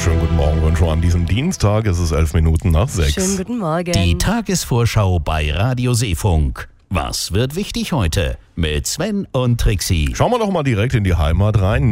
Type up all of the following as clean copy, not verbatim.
Schönen guten Morgen und schon an diesem Dienstag ist es 11 Minuten nach 6. Schönen guten Morgen. Die Tagesvorschau bei Radio Seefunk. Was wird wichtig heute? Mit Sven und Trixie. Schauen wir doch mal direkt in die Heimat rein.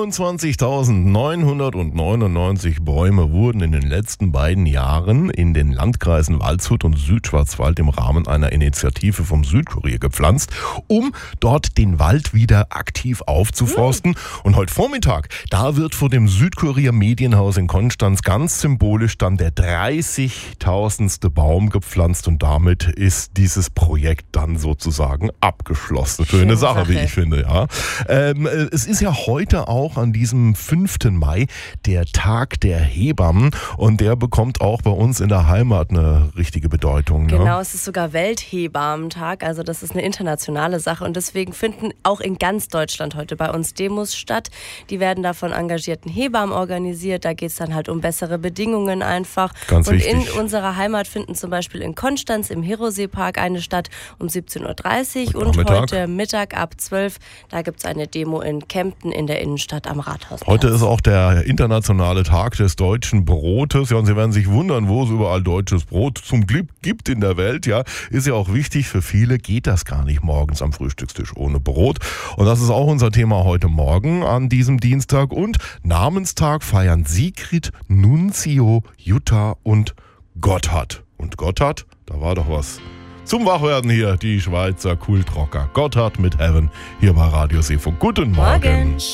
29.999 Bäume wurden in den letzten beiden Jahren in den Landkreisen Waldshut und Südschwarzwald im Rahmen einer Initiative vom Südkurier gepflanzt, um dort den Wald wieder aktiv aufzuforsten. Und heute Vormittag, da wird vor dem Südkurier Medienhaus in Konstanz ganz symbolisch dann der 30.000. Baum gepflanzt und damit ist dieses Projekt dann sozusagen abgeschlossen. Schöne Sache, wie ich finde, ja. Es ist ja heute auch an diesem 5. Mai der Tag der Hebammen und der bekommt auch bei uns in der Heimat eine richtige Bedeutung. Genau, ne? es ist sogar Welthebammentag, also das ist eine internationale Sache und deswegen finden auch in ganz Deutschland heute bei uns Demos statt. Die werden da von engagierten Hebammen organisiert, da geht es dann halt um bessere Bedingungen einfach. Ganz und wichtig. in unserer Heimat finden zum Beispiel in Konstanz im Hirosee-Park eine statt um 17.30 Uhr und heute Mittag ab 12 da gibt es eine Demo in Kempten in der Innenstadt am Rathausplatz. Heute ist auch der internationale Tag des deutschen Brotes. Ja, und Sie werden sich wundern, wo es überall deutsches Brot zum Glück gibt in der Welt. Ja, ist ja auch wichtig. Für viele geht das gar nicht morgens am Frühstückstisch ohne Brot. Und das ist auch unser Thema heute Morgen an diesem Dienstag. Und Namenstag feiern Sigrid, Nunzio, Jutta und Gotthard. Und Gotthard, da war doch was. Zum Wachwerden hier, die Schweizer Kultrocker. Gotthard mit Heaven hier bei Radio Seefunk. Guten Morgen.